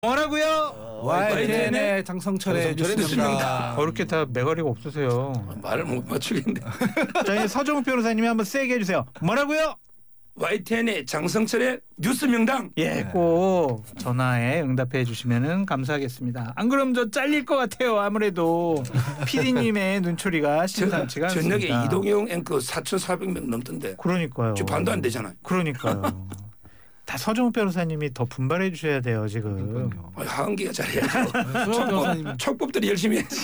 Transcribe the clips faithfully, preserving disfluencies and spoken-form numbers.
뭐라고요? 와이티엔의 장성철의 뉴스입니다. 그렇게 다 매가리가 없으세요. 말을 못 맞추겠네. 저희 서정욱 변호사님이 한번 세게 해주세요. 뭐라고요? 와이티엔의 장성철의 뉴스 명당. 예, 꼭 전화에 응답해 주시면 감사하겠습니다. 안 그러면 저 잘릴 것 같아요. 아무래도 피디님의 눈초리가 심상치가 않습니다. 저녁에 이동영 앵커 사천사백 명 넘던데. 그러니까요. 지금 반도 안 되잖아요. 그러니까요. 다 서정욱 변호사님이 더 분발해 주셔야 돼요 지금. 아, 하은기가 잘해야죠. 촉법, 촉법들이 열심히 해야지.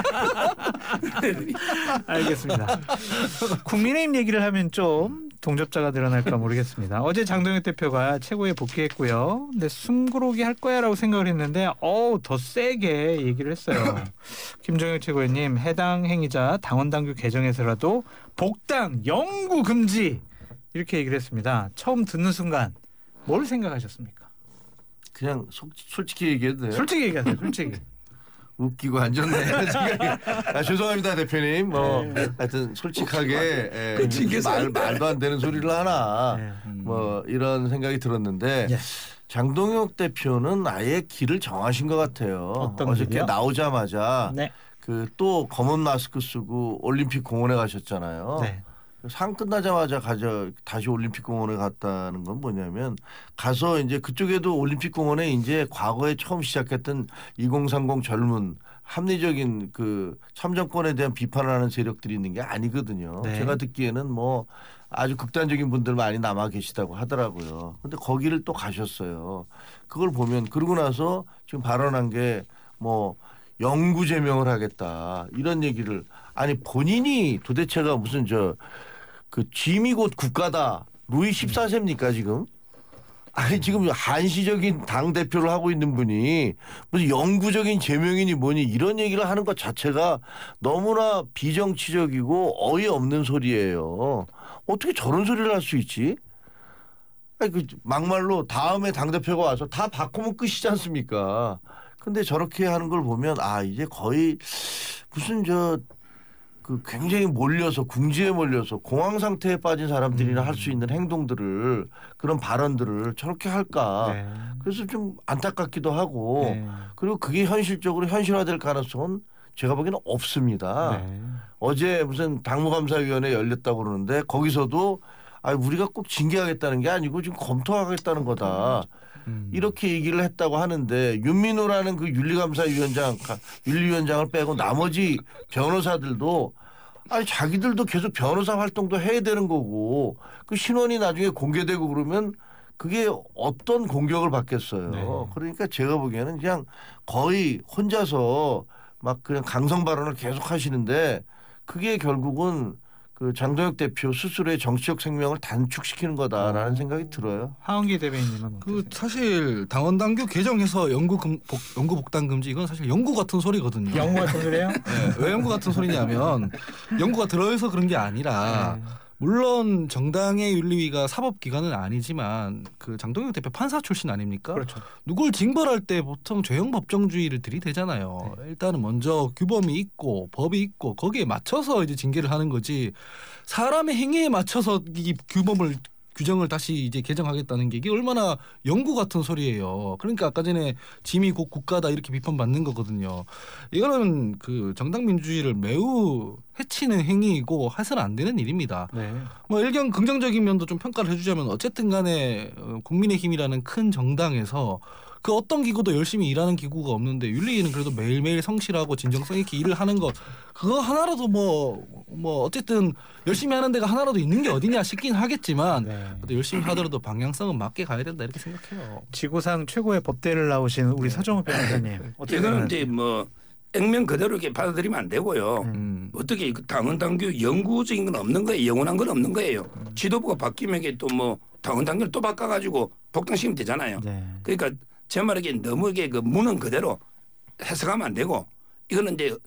알겠습니다. 국민의힘 얘기를 하면 좀 동접자가 늘어날까 모르겠습니다. 어제 장동혁 대표가 최고에 복귀했고요. 근데 숨고르기 할 거야라고 생각을 했는데 어우 더 세게 얘기를 했어요. 김종혁 최고위원님 해당 행위자 당원 당규 개정에서라도 복당 영구 금지 이렇게 얘기를 했습니다. 처음 듣는 순간 뭘 생각하셨습니까? 그냥 속, 솔직히 얘기해도 돼요? 솔직히 얘기하세요. 솔직히. 웃기고 안 좋네. 아, 죄송합니다 대표님. 뭐 네. 하여튼 솔직하게 예, 말, 말도 안 되는 소리를 하나 네. 음. 뭐 이런 생각이 들었는데 네. 장동혁 대표는 아예 길을 정하신 것 같아요. 어떤 어저께 길이요? 나오자마자 네. 그 또 검은 마스크 쓰고 올림픽 공원에 가셨잖아요. 네. 상 끝나자마자 가져 다시 올림픽 공원에 갔다는 건 뭐냐면 가서 이제 그쪽에도 올림픽 공원에 이제 과거에 처음 시작했던 이공삼공 젊은 합리적인 그 참정권에 대한 비판을 하는 세력들이 있는 게 아니거든요. 네. 제가 듣기에는 뭐 아주 극단적인 분들 많이 남아 계시다고 하더라고요. 근데 거기를 또 가셨어요. 그걸 보면 그러고 나서 지금 발언한 게 뭐 영구 제명을 하겠다 이런 얘기를 아니 본인이 도대체가 무슨 저 그 짐이 곧 국가다 루이 십사 세입니까 지금? 아니 지금 한시적인 당 대표를 하고 있는 분이 무슨 영구적인 제명이니 뭐니 이런 얘기를 하는 것 자체가 너무나 비정치적이고 어이없는 소리예요. 어떻게 저런 소리를 할 수 있지? 아니 그 막말로 다음에 당 대표가 와서 다 바꾸면 끝이지 않습니까? 근데 저렇게 하는 걸 보면 아 이제 거의 무슨 저 그 굉장히 몰려서 궁지에 몰려서 공황 상태에 빠진 사람들이나 음. 할 수 있는 행동들을 그런 발언들을 저렇게 할까. 네. 그래서 좀 안타깝기도 하고 네. 그리고 그게 현실적으로 현실화될 가능성은 제가 보기에는 없습니다. 네. 어제 무슨 당무감사위원회 열렸다고 그러는데 거기서도 아 우리가 꼭 징계하겠다는 게 아니고 지금 검토하겠다는 거다. 음. 이렇게 얘기를 했다고 하는데 윤민호라는 그 윤리감사위원장, 윤리위원장을 빼고 나머지 변호사들도 아니 자기들도 계속 변호사 활동도 해야 되는 거고 그 신원이 나중에 공개되고 그러면 그게 어떤 공격을 받겠어요. 네. 그러니까 제가 보기에는 그냥 거의 혼자서 막 그냥 강성 발언을 계속 하시는데 그게 결국은 그 장동혁 대표 스스로의 정치적 생명을 단축시키는 거다라는 어. 생각이 들어요. 하은기 대변인님은 그 사실 당원 당규 개정해서 영구 금, 복, 영구 복당 금지 이건 사실 영구 같은 소리거든요. 영구 같은 소리예요? 네. 왜 영구 같은 소리냐면 영구가 들어서 그런 게 아니라 네. 물론 정당의 윤리위가 사법기관은 아니지만 그 장동혁 대표 판사 출신 아닙니까? 그렇죠. 누굴 징벌할 때 보통 죄형 법정주의를 들이대잖아요. 네. 일단은 먼저 규범이 있고 법이 있고 거기에 맞춰서 이제 징계를 하는 거지 사람의 행위에 맞춰서 이 규범을 규정을 다시 이제 개정하겠다는 게 이게 얼마나 영구 같은 소리예요. 그러니까 아까 전에 짐이 곧 국가다 이렇게 비판받는 거거든요. 이거는 그 정당 민주주의를 매우 해치는 행위이고 해서는 안 되는 일입니다. 네. 뭐 일견 긍정적인 면도 좀 평가를 해주자면 어쨌든 간에 국민의힘이라는 큰 정당에서 그 어떤 기구도 열심히 일하는 기구가 없는데 윤리위는 그래도 매일매일 성실하고 진정성 있게 일을 하는 것 그거 하나라도 뭐, 뭐 어쨌든 열심히 하는 데가 하나라도 있는 게 어디냐 싶긴 하겠지만 네. 열심히 하더라도 방향성은 맞게 가야 된다 이렇게 생각해요. 지구상 최고의 법대를 나오신 우리 서정욱 변호사님. 이거는 이제 뭐 액면 그대로 이렇게 받아들이면 안 되고요. 음. 어떻게 당원 당규 영구적인 건 없는 거예요. 영원한 건 없는 거예요. 음. 지도부가 바뀌면 이게 또 뭐 당원 당규를 또 바꿔가지고 복당시키면 되잖아요. 네. 그러니까 제 말에 너무 이게 그 문은 그대로 해석하면 안 되고 이거는 이제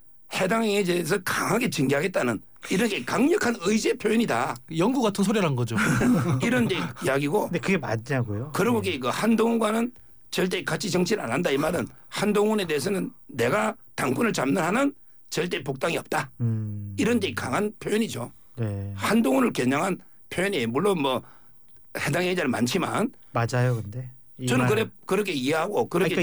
해당 행위에 대해서 강하게 징계하겠다는 이런 게 강력한 의지의 표현이다. 영구 같은 소리란 거죠. 이런 이제 이야기고. 근데 그게 맞냐고요? 그러고 네. 그 한동훈과는 절대 같이 정치를 안 한다 이 말은 한동훈에 대해서는 내가 당권을 잡는 한은 절대 복당이 없다. 음. 이런 데 강한 표현이죠. 네. 한동훈을 겨냥한 표현이 물론 뭐 해당 행위자는 많지만 맞아요, 근데. 저는 그래 그렇게 이해하고 그렇게 그러니까